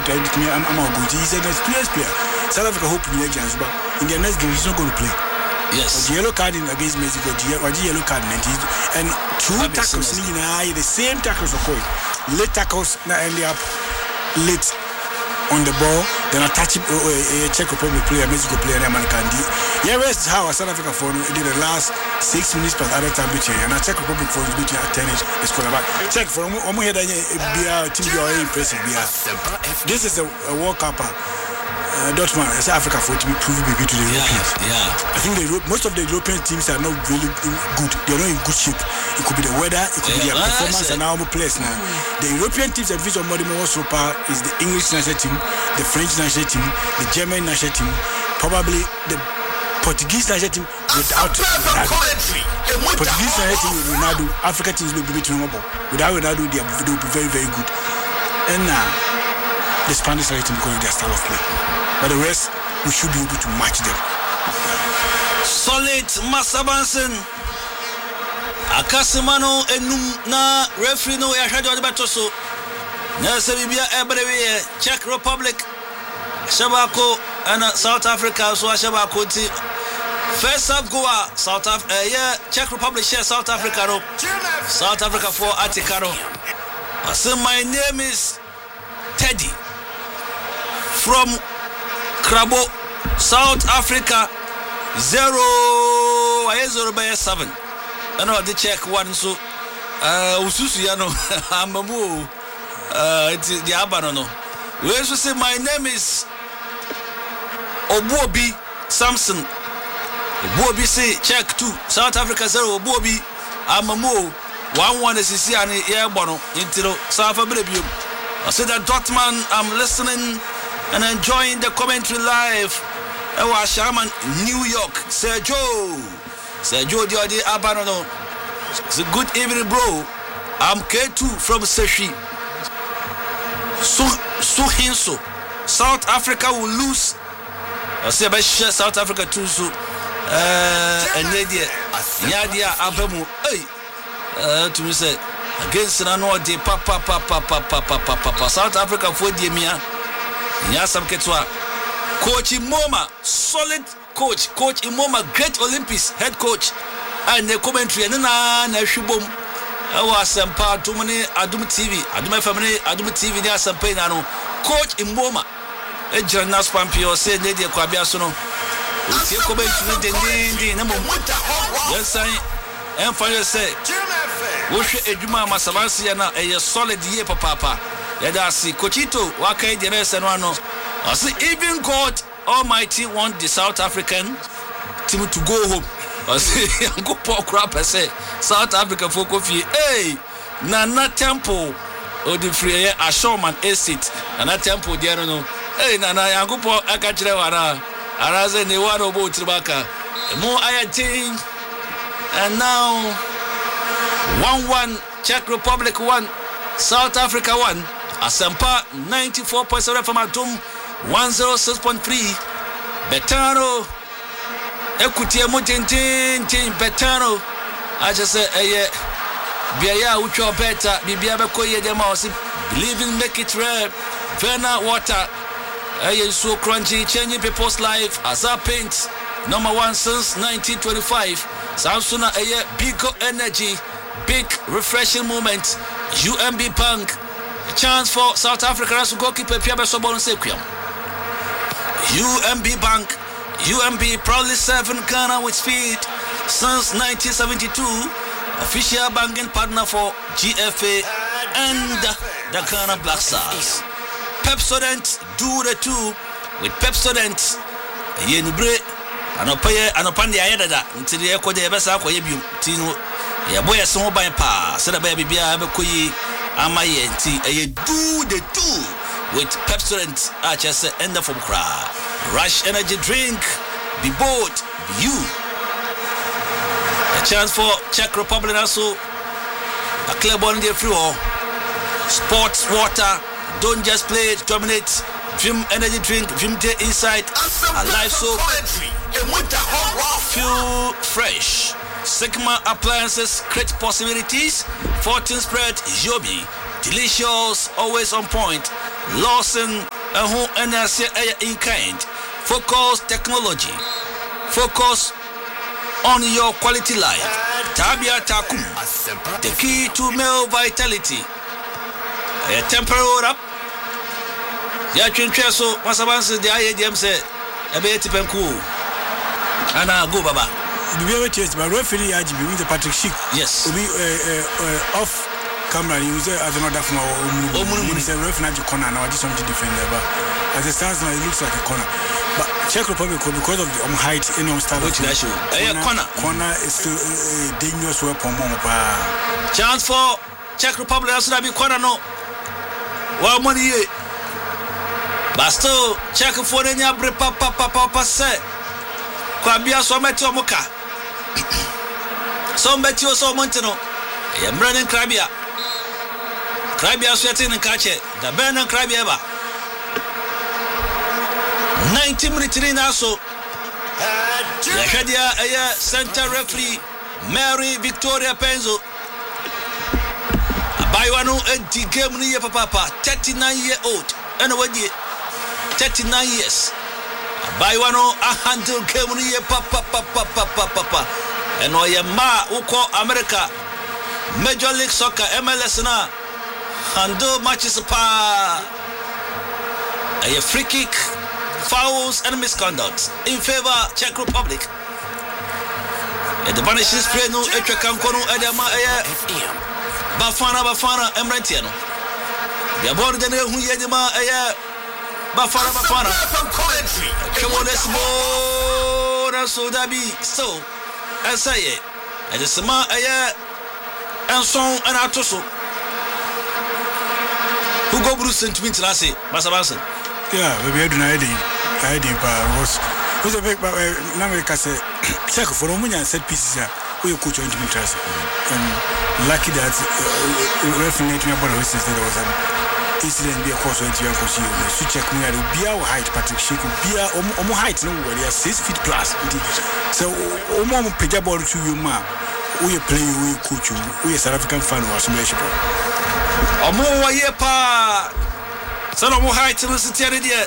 out. I'm good. He's an experienced player. South Africa hope in the chance, but in the next game he's not going to play. Yes. The yellow card against Mexico, the yellow card and two tackles, the same tackles of course. Late tackles now end up late on the ball, then attach a Czech Republic player, Mexico player, and American. Yeah, rest how South Africa for did the last 6 minutes per other time between and a Czech Republic for between tennis is called about Czech for almost here that team are impressive. This is a World Cup. Dortmund, South Africa for to be proven to the Europeans. Yeah. I think most of the European teams are not really good. They are not in good shape. It could be the weather, it could be their performance, and our players now. The European teams that visit Modimo so far is the English national team, the French national team, the German national team, probably the Portuguese national team without Ronaldo. Portuguese national team with Ronaldo, African teams will be between Ronaldo. Without Ronaldo, they will be very, very good. And the Spanish national team because of their style of play. But the rest, we should be able to match them. Solid Masabansen. Akasimano enum na referee no ya hwade ode beto so. Na se bibia ebrewe Czech Republic. Shabako and South Africa so Shabako ti. First half goal South Africa Czech Republic share South Africa no. South Africa for Atikaro. I say my name is Teddy from Krabo, South Africa 0-7. I know the check one so ususu ya no amamu the abanono. We also say my name is Obuobi Samson. Obuobi say check 2 South Africa 0 Obuobi amamu 1-1 is here and here bono into South Africa. I said that Dortmund, I'm listening and enjoying the commentary live. I was Shaman, New York. Sergio Diodi Abanono. It's a good evening, bro. I'm K2 from Seshi. Suhinso. South Africa will lose. I say about South Africa too. So, and Nadia Abamu. Hey, to me say. Against Nano de Papa South Africa for the Mia Yasam Ketwa Coach Imoma, solid coach Imoma, great Olympics head coach, and the commentary and na Shubom our Sampa Tumani Adum TV Adum family Adum TV near Sampa Nano Coach Imoma a journal Spampio said Nadia Kwabiasono with your commentary the number yes I and finally say Woshe Ejuma Masavansi na a solid year papa. Yada see Cochito Wakai the rest and one. I see even God Almighty want the South African team to go home. I say Uncle Paul Crap I say South Africa for coffee. Hey Nana Temple or the free Ashoman Estate Nana Temple there no. Hey Nana Uncle Paul Akachrewana Araze ne one obo Tribaka. More I think and now 1-1 Czech Republic 1 South Africa 1 Asampa 94.7 from Atum 106.3 Betano Ekutie Mutintin Betano I just say Biaya Ucho Beta Bibia Bekoye Demos Believing make it rare Verna Water so crunchy changing people's life Azar Paint number 1 since 1925 Samsuna Big Energy big refreshing moment. UMB Bank, a chance for South Africa to goalkeeper Pierre Sobon Sequiam. UMB Bank, UMB proudly serving Ghana with speed since 1972. Official banking partner for GFA and the Ghana Black Stars. Pepsodent do the two with Pepsodent. Yenubre anopande ayedada until the echo de besa kwa yebium tino ya boy so ban pa se da ba bibia be koyi amaye nti do the two with Pepsodent just end of cry. Rush energy drink, be bold, be you. A chance for Czech Republic also a club on the free all. Sports water, don't just play it, dominate. Vim energy drink, Vim Day Inside, a live soap, feel fresh. Sigma appliances create possibilities. 14 spread, Yobi, delicious, always on point. Lawson who NSA in kind. Focus technology. Focus on your quality life. Tabia Takum. The key to male vitality. A temporal up. Ya chinche so masabanse the IADM say ebe tipenku. Ana go baba. We have a chance, but referee RGB with Patrick Schick. Yes. We off camera. You say as another from our say referee corner now. I just want to defend there, but as it stands now, it looks like a corner. But Czech Republic, because of the height in our style, which national? Corner is still a dangerous weapon. Chance for Czech Republic. That's not be corner no. Well, money. But still, Czech for the Nyabri papa say. Kwabia so meti omuka. So meti o so montino. Ya mbranen krabia. Krabia so yete nkache. Da benan krabia ba. 90 minutes na so. Ya hedia aya center referee Mary Victoria Penzo. Abayano edi game ni ye papa 39-year-old. Ana wadi 39 years. Baiwano a handle game ni papa and oye ma uko America Major League Soccer MLS na handle matches pa a free kick, fouls and misconduct in favor Czech Republic. And the vanishes play no etwa kankono edema Bafana Emrentiano. The board de hu yedema Bafana. Come on, let's more. So that be so. I say it. And it's a man, and so and I toss. Who go Bruce and Twins last year? Masabanson. Yeah, we had an idea. I was a big America say, check for Romunia set pieces. We coach on Twins. And lucky that referee about his sister was an incident be a course when you are so check me out be our height Patrick Schick be our height no we are 6 feet plus so omo peja ball to you ma we play we coach we South African fan was membership omo wa ye pa so omo height no sitiare de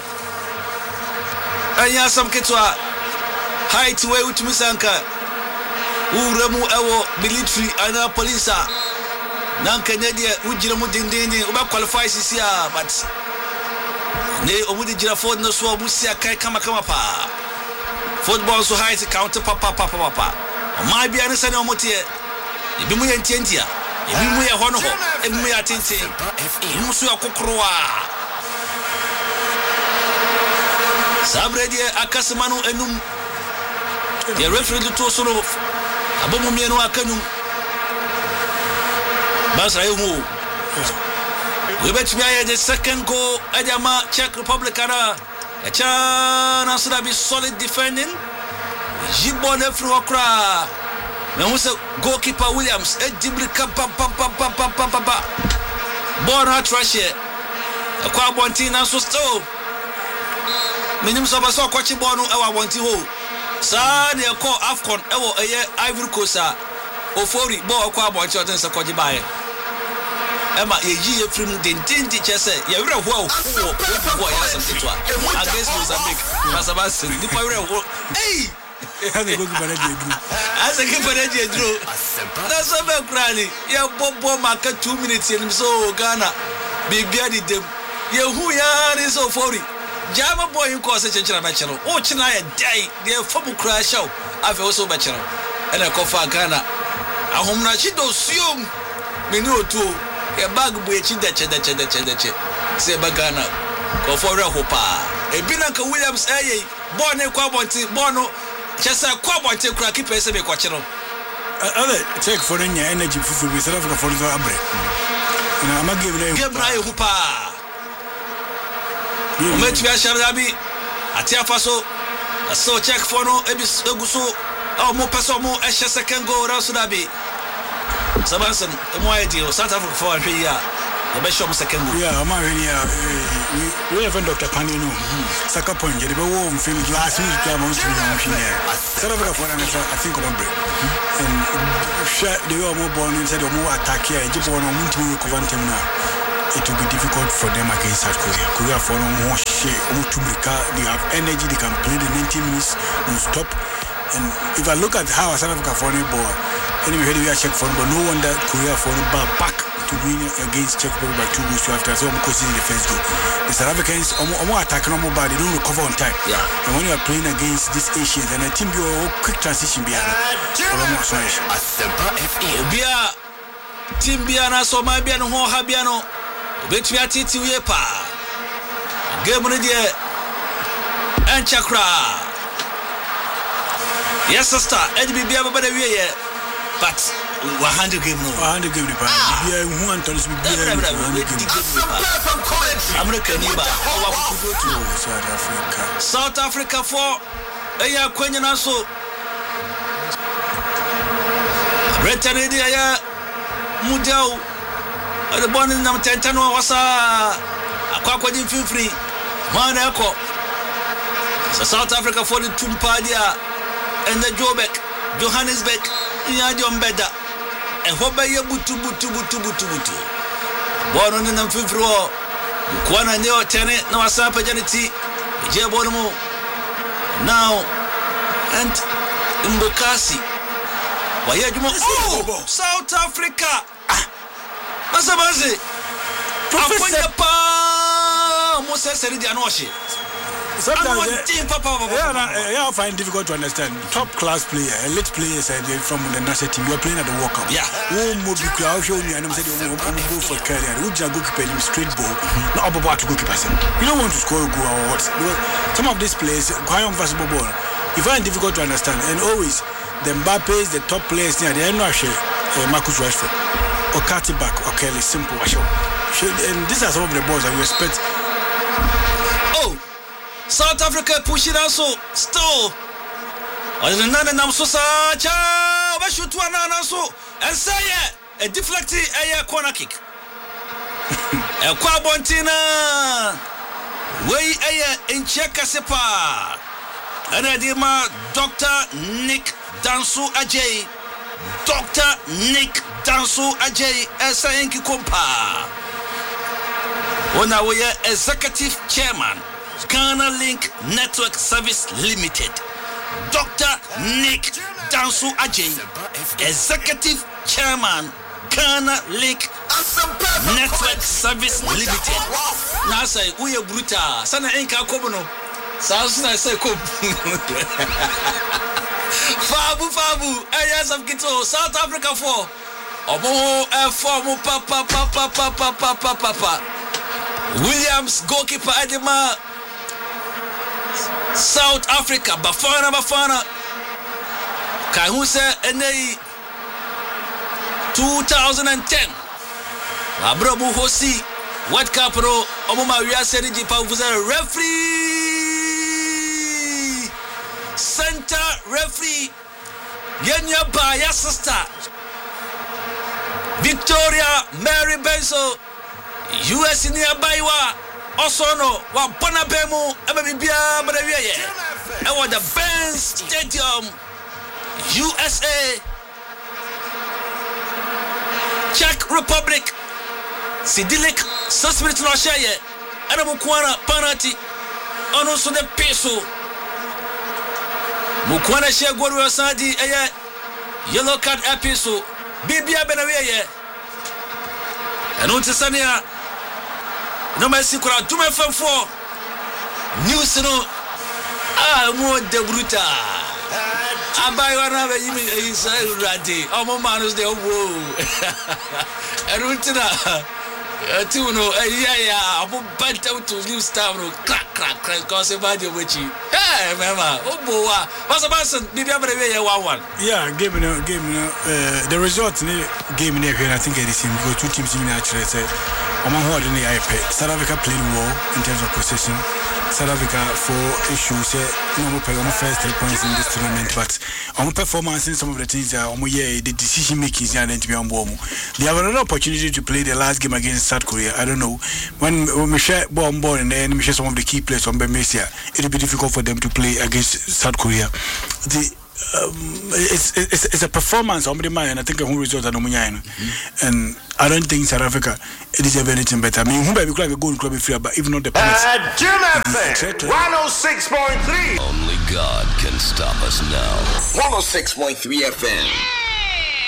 anya sam ketwa height we utumi sanka uremu ewo military ana police nan Canada ujira mu dindin uba qualify sisia but ne omudi jira Ford no so obusia kai kama pa football so high count papa my be an sane omotie ebi mu yentia ebi mu ye hono ho ebi mu ya tente mu so akokroa sabredi akasemanu enum the referee to so no abomu mienu akanum Basra you we bet me the second goal Adama Czech Republic a chance to be solid defending Jibon every okra me who say goalkeeper Williams edibrika pa ball not trash here akwa bonti na so still menim so baso kwachi ball no e wa bonti ho sa ne ko Afcon e wo Ivory Coast ofori ball akwa bonti o ten se kwaji bae Emma ye from the teacher say ya were ho boy as a against Mozambique Masabasin the power hey as a good manager as a good manager drew that's a big rally ya bobo market 2 minutes in so Ghana bibia di dem ye hu ya is so fori jama boy in course chenchira bachelor o china ya dai the football crash show ave also bachelor and a kofa Ghana ahomna chi do siom meni otu a bag boy chindeche say bagana go for a hopa e binanka Williams born e kwabonti bono chesa kwabonti kura keeper se be kwachiro other check for any energy fufu be South Africa for the abre na ama game na hopa o metu ya sharabi atia faso so check for no ebis eguso mo paso mo e second goal Rasudabi Sabanson, mo idea South Africa for a year. The best shop second. Yeah, I'm we have Dr. Panino. Saka point, the warm film last week. I'm on South Africa for I think on break. And shot the more born inside of more attack here. Just one on to Covantum now. it will be difficult for them against South Korea. Korea for more share, they have energy, they can play the 90 minutes non-stop. And if I look at how South Africa for the ball, anyway, we are Czech for but no wonder Korea for the ball back to win against Czech Republic by 2 goals to after. So I'm considering the first goal. The South Africans are attacking on ball, they don't recover on time. Yeah. And when you are playing against these Asians, and a team be a quick transition behind. Team Biana so my Biano Habiano bet me at it pa game on the and Chakra. Yes, sister, NBB about a year, but 100 game no 100 game the who want to be South Africa for a year Quenya so Britain idea Mudel the born in number 10 was a quacking free man echo. So South Africa for the Tumpadia and the Johannesburg Yadion Beda and Hobay Butu. Born on the number 5 row, Kwana Neo Tenet, no Asapa Janity, Jebono now and Mbukasi. Oh, South Africa. Masabazi. Professor Pa Moses Seridianoshi. Sometimes I find it difficult to understand. Top class player, elite players from the national team. You are playing at the World Cup. Yeah. Who move the crowd? Show me and I'm saying you go for career. Who just goalkeeper him straight ball? Not about to goalkeeper. You don't want to score a goal or what? Some of these players, quite unfathomable ball. You find it difficult to understand. And always the Mbappes, the top players there, they are not sure. Marcus Rashford or Carty back or Kelly simple. And these are some of the balls that we expect. Oh, South Africa pushing also still. I'm so such a shoot one also and say a deflected a corner kick. A Quabontina way a in Chekasepa. And I did my Dr. Nick Dansu Ajay. Dr. Nick Dansu Ajay Esaenki Kompa. Ona we executive chairman, Ghana Link Network Service Limited. Dr. Nick Dansu Ajay, executive chairman, Ghana Link Network Service Limited. Now say we are brutal. Sana enka kobono. Sounds say ko. Fabu, areas of Gito, South Africa for Omo F4 papa. Williams goalkeeper Adema. South Africa Bafana Kahuse NA 2010 Abrabu Hosi World Cup pro Omoma Wia Seriji Pavuza referee center referee Yenya Baya sister Victoria Mary Benso US nearby also no wa bona bemu ebibia badawiye e wa the Benz Stadium USA Czech Republic Sidilik Suspirit no share ana mukwana penalty ono so the peso mukwana share goal we sadi yellow card episode bibia badawiye eno tsania no mercy kura tume fefo news no mo de bruta abai wana be yimi Israel radi omo manus de wo erutina tuno ya abu banta to news town crack cause ba de wechi mama obowa basabasan bibia bere we 1-1 yeah game the result in the game here I think it is because two teams in actually say South Africa played well in terms of possession. South Africa for issues no first 3 points in this tournament, but on performance in some of the things the decision making is to be on board. They have another opportunity to play the last game against South Korea. I don't know when we share on board and then we share some of the key players on Bemesia. It will be difficult for them to play against South Korea. it's a performance on the mind, and I think who result and I don't think South Africa it is anything better. I mean, who may be club a good club free, but even not the penalty. Jim FM 106.3. Only God can stop us now. 106.3 FM.